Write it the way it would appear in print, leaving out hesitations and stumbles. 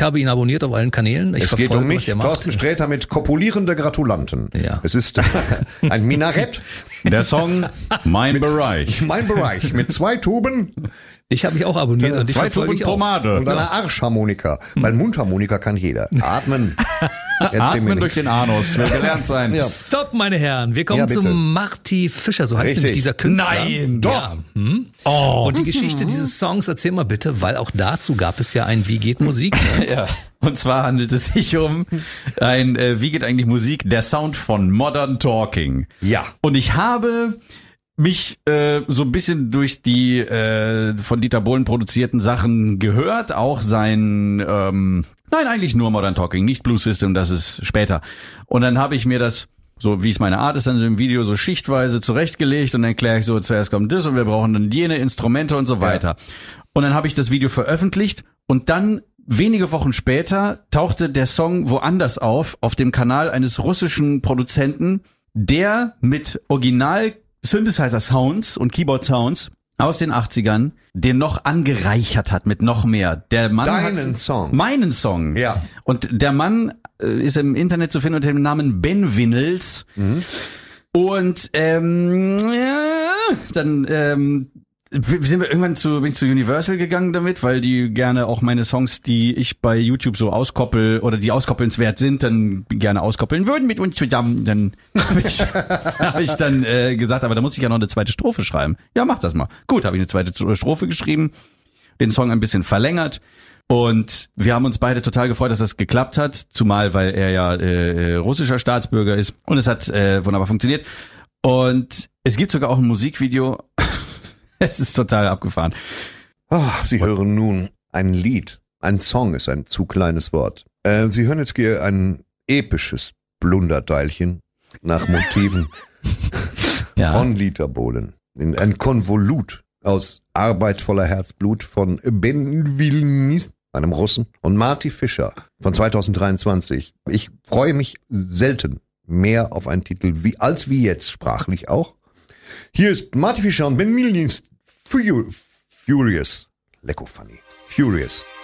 habe ihn abonniert auf allen Kanälen. Ich Es geht verfolge, um mich, was er macht. Thorsten Sträter mit kopulierende Gratulanten. Ja. Es ist ein Minarett. Der Song Mein Bereich. Mein Bereich mit 2 Tuben Ich habe mich auch abonniert und dich 2 verfolge Tuben ich auch. Pomade. und einer Arschharmonika. Weil Mundharmonika kann jeder. Atmen. Erzähl mir Atmen durch nichts. den Anus. Will gelernt sein. Ja. Stopp, meine Herren. Wir kommen Ja, bitte. zu Marty Fischer, so heißt Richtig. nämlich dieser Künstler. Nein, doch. Ja. Und die Geschichte dieses Songs, erzähl mal bitte, weil auch dazu gab es ja ein Wie geht Musik? Ja. Und zwar handelt es sich um ein Wie geht eigentlich Musik? Der Sound von Modern Talking. Ja. Und ich habe mich so ein bisschen durch die von Dieter Bohlen produzierten Sachen gehört, auch sein nein, eigentlich nur Modern Talking, nicht Blue System, das ist später. Und dann habe ich mir das, so wie es meine Art ist, dann so im Video so schichtweise zurechtgelegt und dann erkläre ich so, zuerst kommt das und wir brauchen dann jene Instrumente und so weiter. Und dann habe ich das Video veröffentlicht und dann wenige Wochen später tauchte der Song woanders auf dem Kanal eines russischen Produzenten, der mit Original Synthesizer Sounds und Keyboard Sounds aus den 80ern den noch angereichert hat mit noch mehr. Der Mann Deinen Song. Meinen Song. Ja. Und der Mann ist im Internet zu finden unter dem Namen Ben Winnels. Und dann sind wir irgendwann bin ich zu Universal gegangen damit, weil die gerne auch meine Songs, die ich bei YouTube so auskoppel oder die auskoppelnswert sind, dann gerne auskoppeln würden mit uns zusammen. Dann hab ich dann gesagt, aber da muss ich ja noch eine zweite Strophe schreiben. Ja, mach das mal. Gut, habe ich eine zweite Strophe geschrieben, den Song ein bisschen verlängert. Und wir haben uns beide total gefreut, dass das geklappt hat, zumal weil er ja russischer Staatsbürger ist. Und es hat wunderbar funktioniert. Und es gibt sogar auch ein Musikvideo. Es ist total abgefahren. Sie hören nun ein Lied. Ein Song ist ein zu kleines Wort. Sie hören jetzt hier ein episches Blunderteilchen nach Motiven von Dieter Bohlen. Ein Konvolut aus Arbeit voller Herzblut von Ben Winnels, einem Russen, und Marty Fischer von 2023. Ich freue mich selten mehr auf einen Titel als wie jetzt, sprachlich auch. Hier ist Marty Fischer und Ben Winnels Furious. Lecko funny. Furious.